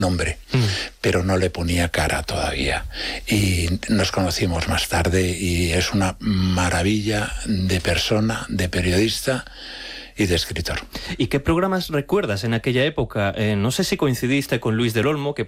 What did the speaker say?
nombre, pero no le ponía cara todavía. Y nos conocimos más tarde y es una maravilla de persona, de periodista y de escritor. ¿Y qué programas recuerdas en aquella época? No sé si coincidiste con Luis del Olmo, que